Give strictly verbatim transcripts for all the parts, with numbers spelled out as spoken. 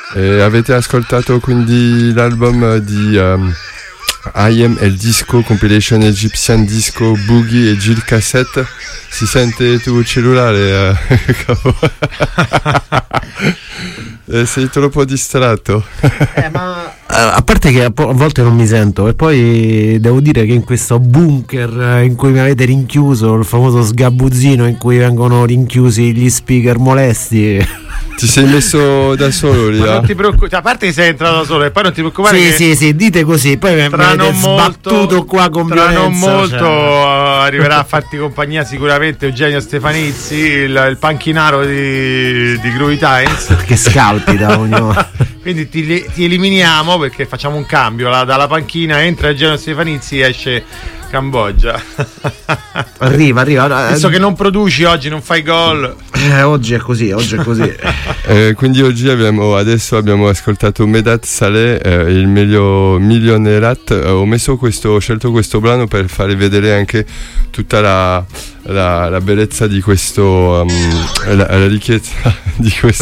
E avete ascoltato quindi l'album di um, I Am El Disco, compilation Egyptian Disco, Boogie e Jill Cassette. Si sente tu cellulare, eh, capo? eh, sei troppo distratto. eh, ma a parte che a volte non mi sento, e poi devo dire che in questo bunker in cui mi avete rinchiuso, il famoso sgabuzzino in cui vengono rinchiusi gli speaker molesti, ti sei messo da solo lì? Ma non ti preoccupare, a parte che sei entrato da solo e poi non ti preoccupare. Sì, che sì, sì, dite così, poi mi avete sbattuto molto, qua con tra violenza. Non molto cioè. Arriverà a farti compagnia sicuramente Eugenio Stefanizzi, il, il panchinaro di, di Groovy Times. Che scalpita ognuno. Quindi ti, ti eliminiamo perché facciamo un cambio, la, dalla panchina entra Eugenio Stefanizzi, esce Cambogia. Arriva, arriva. Penso che non produci oggi, non fai gol. Eh, oggi è così, oggi è così. eh, quindi oggi abbiamo, adesso abbiamo ascoltato Medat Saleh, eh, il meglio Millionerat. Eh, ho messo questo, ho scelto questo brano per fare vedere anche tutta la, la, la bellezza di questo, um, la, la ricchezza di questo,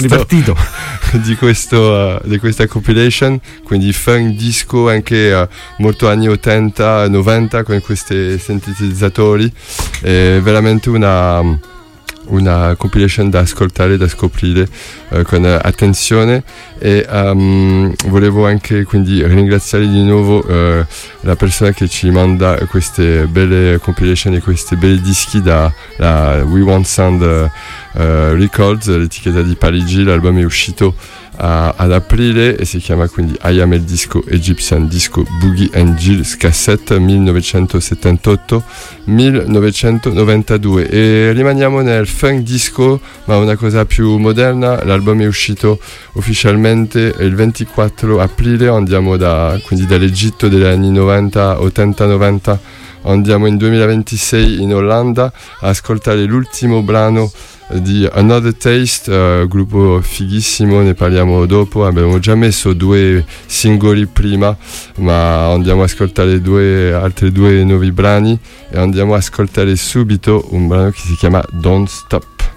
di questo, uh, di questa compilation. Quindi funk, disco, anche uh, molto anni ottanta, novanta con questi sintetizzatori. È veramente una una compilation da ascoltare, da scoprire uh, con uh, attenzione. E um, volevo anche quindi ringraziare di nuovo uh, la persona che ci manda queste belle compilation e questi belli dischi da la We Want Sound uh, uh, Records, l'etichetta di Parigi. L'album è uscito Uh, ad aprile e si chiama quindi I Am El Disco, Egyptian Disco, Boogie and Jill Cassette millenovecentosettantotto millenovecentonovantadue. E rimaniamo nel funk disco, ma una cosa più moderna. L'album è uscito ufficialmente il ventiquattro aprile. Andiamo da, quindi dall'Egitto degli anni novanta, ottanta novanta, andiamo in duemilaventisei in Olanda a ascoltare l'ultimo brano di Another Taste, uh, gruppo fighissimo, ne parliamo dopo. Abbiamo già messo due singoli prima, ma andiamo a ascoltare due, altri due nuovi brani e andiamo a ascoltare subito un brano che si chiama Don't Stop.